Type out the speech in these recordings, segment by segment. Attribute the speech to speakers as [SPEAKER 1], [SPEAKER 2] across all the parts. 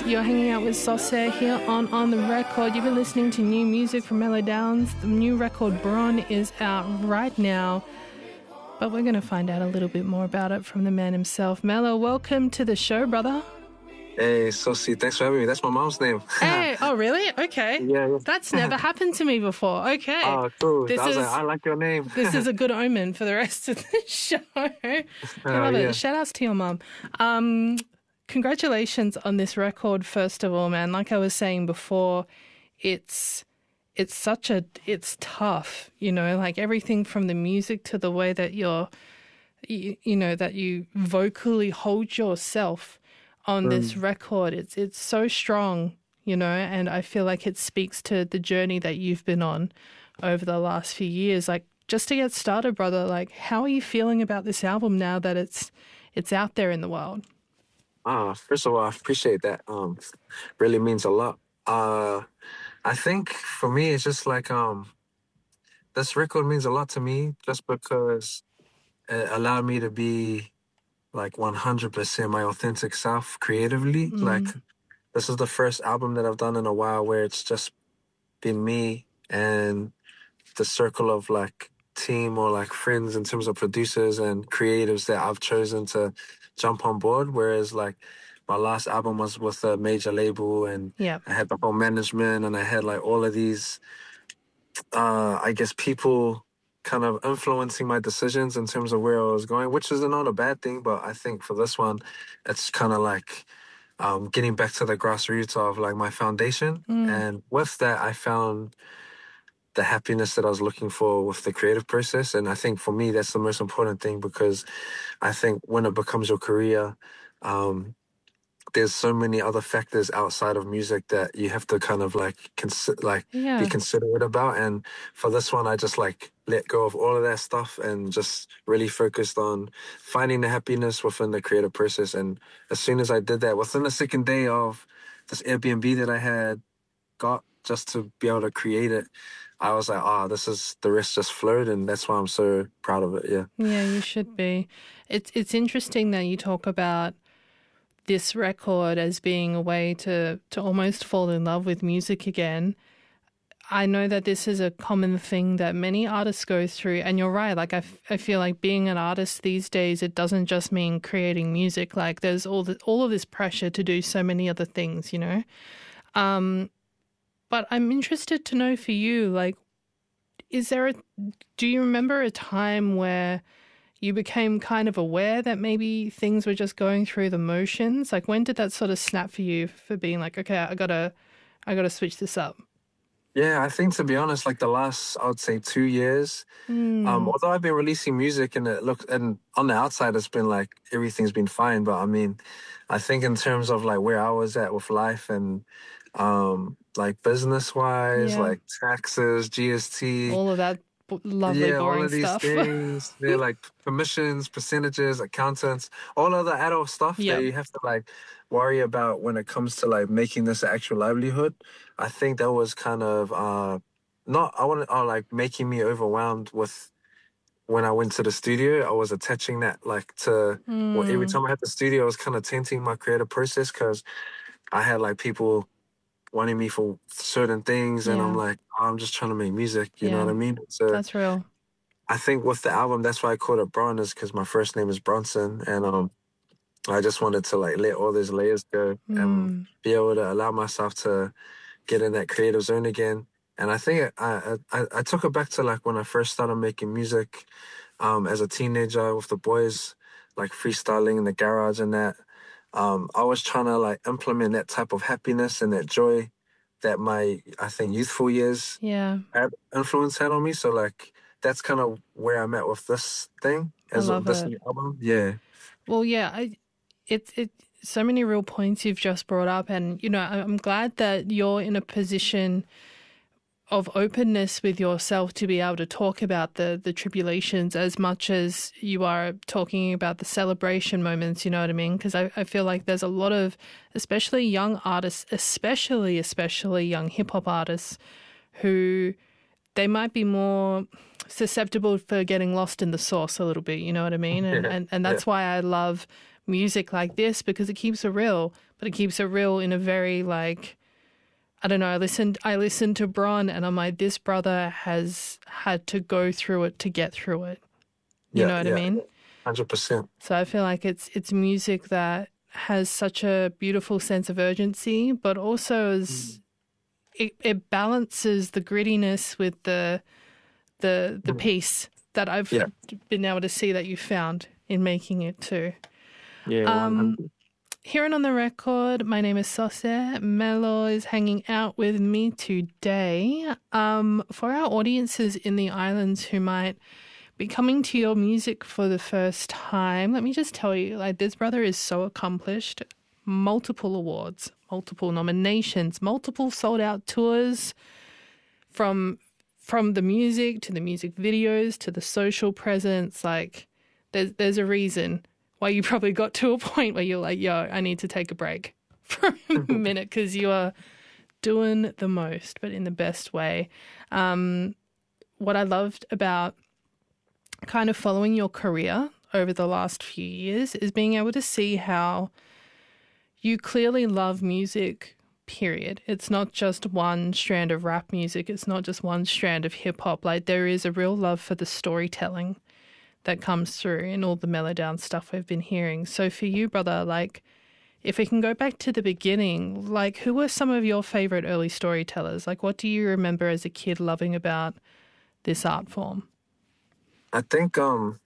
[SPEAKER 1] You're hanging out with Sauce here on The Record. You've been listening to new music from Mellow Downs. The new record, Bron, is out right now. But we're going to find out a little bit more about it from the man himself. Mellow, welcome to the show, brother.
[SPEAKER 2] Hey, Saucy, thanks for having me. That's my mom's name.
[SPEAKER 1] Hey, oh, really? Okay.
[SPEAKER 2] Yeah.
[SPEAKER 1] That's never happened to me before. Okay.
[SPEAKER 2] Oh, cool. I like your name.
[SPEAKER 1] This is a good omen for the rest of the show. I love it. Shout outs to your mum. Congratulations on this record, first of all, man. Like I was saying before, it's tough, you know, like everything from the music to the way that that you vocally hold yourself on this record. It's so strong, you know, and I feel like it speaks to the journey that you've been on over the last few years. Like, just to get started, brother, like, how are you feeling about this album now that it's out there in the world?
[SPEAKER 2] First of all, I appreciate that. Really means a lot. I think for me, it's just like this record means a lot to me just because it allowed me to be like 100% my authentic self creatively. Like, this is the first album that I've done in a while where it's just been me and the circle of like team or like friends in terms of producers and creatives that I've chosen to jump on board. Whereas like my last album was with a major label and I had the whole management and I had like all of these, I guess, people kind of influencing my decisions in terms of where I was going, which is not a bad thing. But I think for this one, it's kind of like getting back to the grassroots of like my foundation. And with that, I found the happiness that I was looking for with the creative process. And I think for me, that's the most important thing, because I think when it becomes your career, there's so many other factors outside of music that you have to kind of like be considerate about. And for this one, I just like let go of all of that stuff and just really focused on finding the happiness within the creative process. And as soon as I did that, within the second day of this Airbnb that I had got just to be able to create it, I was like, the rest just flowed, and that's why I'm so proud of it. Yeah.
[SPEAKER 1] Yeah, you should be. It's interesting that you talk about this record as being a way to almost fall in love with music again. I know that this is a common thing that many artists go through, and you're right. Like, I feel like being an artist these days, it doesn't just mean creating music. Like, there's all of this pressure to do so many other things, you know. But I'm interested to know for you, like, do you remember a time where you became kind of aware that maybe things were just going through the motions? Like, when did that sort of snap for you for being like, okay, I gotta switch this up?
[SPEAKER 2] Yeah, I think, to be honest, like the last, I would say 2 years, although I've been releasing music and and on the outside, it's been like everything's been fine. But I mean, I think in terms of like where I was at with life and like business wise, like taxes, GST,
[SPEAKER 1] all of that lovely boring
[SPEAKER 2] all of these
[SPEAKER 1] stuff.
[SPEAKER 2] things. They're like commissions, percentages, accountants, all of the adult stuff that you have to like worry about when it comes to like making this an actual livelihood. I think that was kind of making me overwhelmed with when I went to the studio. I was attaching that like to every time I had the studio, I was kind of tainting my creative process because I had like people wanting me for certain things, and I'm like, I'm just trying to make music, you know what I mean? So
[SPEAKER 1] that's real.
[SPEAKER 2] I think with the album, that's why I called it Bron, is because my first name is Bronson, and I just wanted to like let all those layers go and be able to allow myself to get in that creative zone again. And I think I took it back to like when I first started making music as a teenager with the boys, like freestyling in the garage and that. I was trying to like implement that type of happiness and that joy that my, I think, youthful years had on me. So like that's kind of where I'm at with this thing as this new album. Yeah.
[SPEAKER 1] Well, yeah, it's so many real points you've just brought up, and you know, I'm glad that you're in a position of openness with yourself to be able to talk about the tribulations as much as you are talking about the celebration moments, you know what I mean? Because I feel like there's a lot of, especially young artists, especially young hip-hop artists, who they might be more susceptible for getting lost in the sauce a little bit, you know what I mean? And that's why I love music like this, because it keeps it real. but it keeps it real in a very like, I don't know, I listened to Bron and I'm like, this brother has had to go through it to get through it. You know what I mean?
[SPEAKER 2] 100%.
[SPEAKER 1] So I feel like it's music that has such a beautiful sense of urgency, but also it balances the grittiness with the peace that I've been able to see that you found in making it too.
[SPEAKER 2] Yeah, 100%.
[SPEAKER 1] Hearing on the record, my name is Sose. Melo is hanging out with me today. For our audiences in the islands who might be coming to your music for the first time, let me just tell you, like, this brother is so accomplished. Multiple awards, multiple nominations, multiple sold-out tours, from the music to the music videos to the social presence. Like, there's a reason why you probably got to a point where you're like, yo, I need to take a break for a minute, because you are doing the most, but in the best way. What I loved about kind of following your career over the last few years is being able to see how you clearly love music, period. It's not just one strand of rap music. It's not just one strand of hip hop. Like, there is a real love for the storytelling that comes through in all the Melodown stuff we've been hearing. So for you, brother, like, if we can go back to the beginning, like, who were some of your favorite early storytellers? Like, what do you remember as a kid loving about this art form?
[SPEAKER 2] I think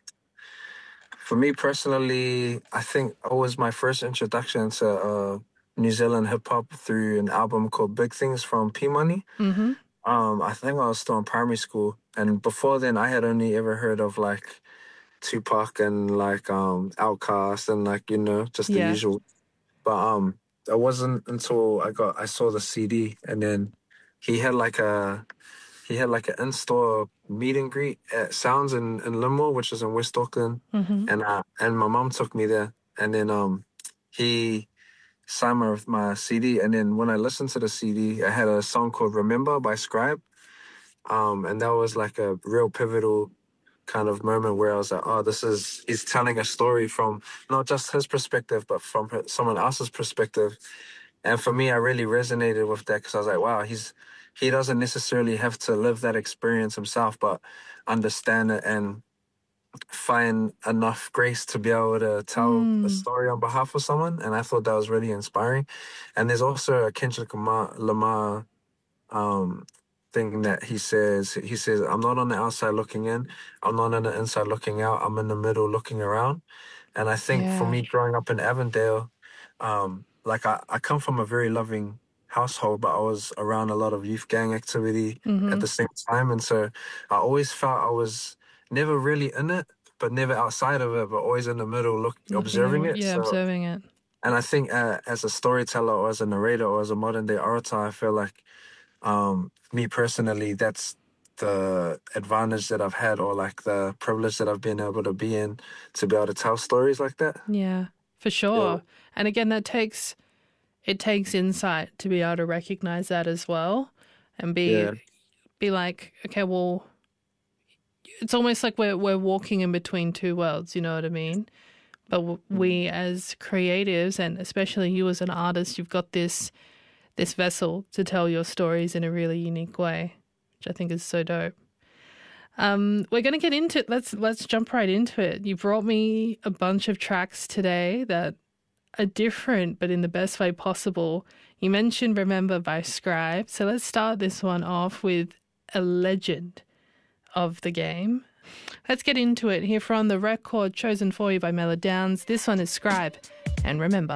[SPEAKER 2] for me personally, I think it was my first introduction to New Zealand hip hop through an album called Big Things from P Money.
[SPEAKER 1] Mm-hmm.
[SPEAKER 2] I think I was still in primary school, and before then I had only ever heard of like Tupac and like Outkast and like, just the usual. But it wasn't until I saw the CD, and then he had like an in-store meet and greet at Sounds in Limor, which is in West Auckland.
[SPEAKER 1] Mm-hmm.
[SPEAKER 2] And my mom took me there, and then he signed my CD, and then when I listened to the CD, I had a song called Remember by Scribe. And that was like a real pivotal kind of moment where I was like, oh, he's telling a story from not just his perspective, but from someone else's perspective. And for me, I really resonated with that, because I was like, wow, he doesn't necessarily have to live that experience himself, but understand it and find enough grace to be able to tell a story on behalf of someone. And I thought that was really inspiring. And there's also a Kendrick Lamar thing that he says, I'm not on the outside looking in, I'm not on the inside looking out, I'm in the middle looking around. And I think for me, growing up in Avondale, like I come from a very loving household, but I was around a lot of youth gang activity at the same time. And so I always felt I was never really in it, but never outside of it, but always in the middle, observing it.
[SPEAKER 1] Yeah, observing it.
[SPEAKER 2] And I think as a storyteller or as a narrator or as a modern day orator, I feel like me personally, that's the advantage that I've had, or like the privilege that I've been able to be in, to be able to tell stories like that.
[SPEAKER 1] Yeah, for sure. Yeah. And again, it takes insight to be able to recognize that as well, and be like, okay, well, it's almost like we're walking in between two worlds, you know what I mean? But we as creatives, and especially you as an artist, you've got this vessel to tell your stories in a really unique way, which I think is so dope. We're going to get into it. Let's jump right into it. You brought me a bunch of tracks today that are different, but in the best way possible. You mentioned Remember by Scribe. So let's start this one off with a legend of the game. Let's get into it. Here from the record chosen for you by Melodowns. This one is Scribe and Remember.